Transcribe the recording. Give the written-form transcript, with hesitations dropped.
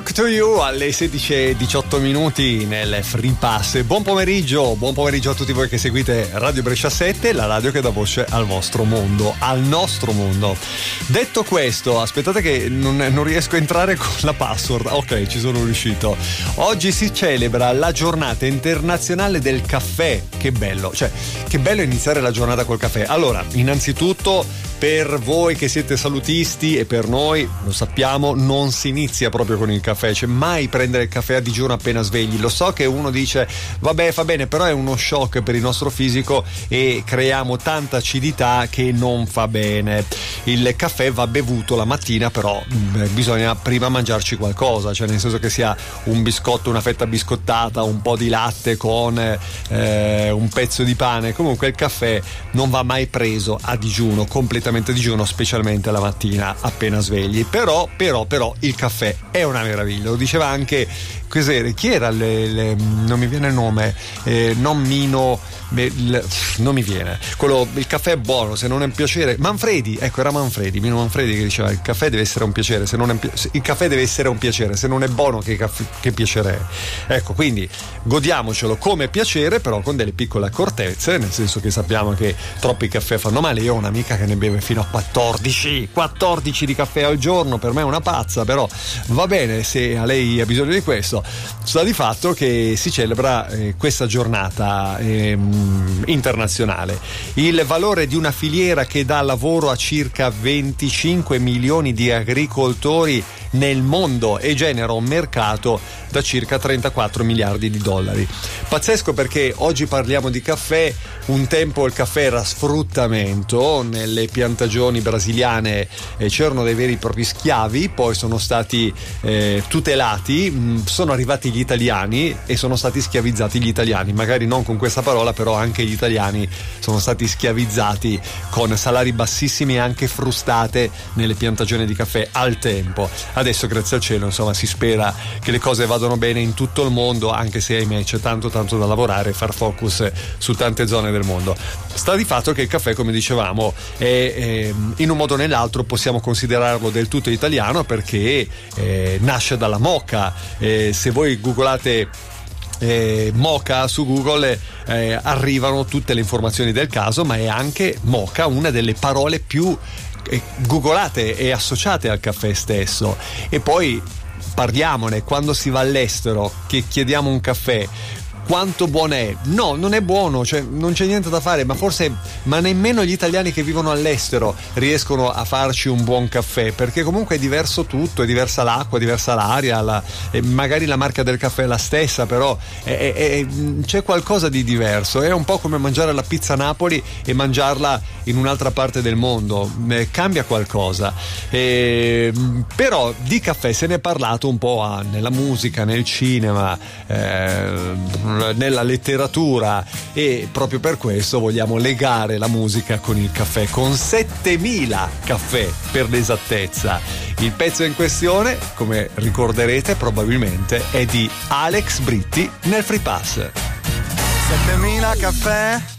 Talk to You alle 16:18 nel Free Pass. Buon pomeriggio a tutti voi che seguite Radio Brescia 7, la radio che dà voce al vostro mondo, al nostro mondo. Detto questo, aspettate che non riesco a entrare con la password. Ok, ci sono riuscito. Oggi si celebra la giornata internazionale del caffè. Che bello, cioè che bello iniziare la giornata col caffè. Allora, innanzitutto, per voi che siete salutisti e per noi, lo sappiamo, non si inizia proprio con il caffè, cioè mai prendere il caffè a digiuno appena svegli. Lo so che uno dice vabbè, fa bene, però è uno shock per il nostro fisico e creiamo tanta acidità che non fa bene. Il caffè va bevuto la mattina, però bisogna prima mangiarci qualcosa, cioè nel senso che sia un biscotto, una fetta biscottata, un po' di latte con un pezzo di pane. Comunque il caffè non va mai preso a digiuno, completamente a digiuno, specialmente la mattina appena svegli. Però il caffè è una meraviglia. Lo diceva anche chi era non mi viene il nome, non Mino, non mi viene quello. Il caffè è buono, se non è un piacere. Manfredi, ecco, era Mino Manfredi che diceva il caffè deve essere un piacere, se non è il caffè deve essere un piacere, se non è buono che piacere è. Ecco, quindi godiamocelo come piacere, però con delle piccole accortezze, nel senso che sappiamo che troppi caffè fanno male. Io ho un'amica che ne beve fino a 14 di caffè al giorno, per me è una pazza, però va bene se a lei ha bisogno di questo. Sta di fatto che si celebra questa giornata internazionale. Il valore di una filiera che dà lavoro a circa 25 milioni di agricoltori nel mondo e genera un mercato da circa 34 miliardi di dollari. Pazzesco, perché oggi parliamo di caffè. Un tempo il caffè era sfruttamento, nelle piantagioni brasiliane c'erano dei veri e propri schiavi, poi sono stati tutelati, sono arrivati gli italiani e sono stati schiavizzati gli italiani, magari non con questa parola, però anche gli italiani sono stati schiavizzati con salari bassissimi e anche frustate nelle piantagioni di caffè al tempo. Adesso, grazie al cielo, insomma, si spera che le cose vadano bene in tutto il mondo, anche se ahimè c'è tanto da lavorare e far focus su tante zone del mondo. Sta di fatto che il caffè, come dicevamo, è in un modo o nell'altro possiamo considerarlo del tutto italiano, perché nasce dalla moka. Se voi googolate moka su Google arrivano tutte le informazioni del caso, ma è anche moka una delle parole più googolate e associate al caffè stesso. E poi parliamone, quando si va all'estero che chiediamo un caffè, quanto buono è? No, non è buono, cioè non c'è niente da fare, ma nemmeno gli italiani che vivono all'estero riescono a farci un buon caffè, perché comunque è diverso tutto, è diversa l'acqua, è diversa l'aria, magari la marca del caffè è la stessa, però c'è qualcosa di diverso. È un po' come mangiare la pizza a Napoli e mangiarla in un'altra parte del mondo, cambia qualcosa. Però di caffè se ne è parlato un po' nella musica, nel cinema, nella letteratura, e proprio per questo vogliamo legare la musica con il caffè, con 7000 caffè per l'esattezza. Il pezzo in questione, come ricorderete probabilmente, è di Alex Britti nel Free Pass. 7000 caffè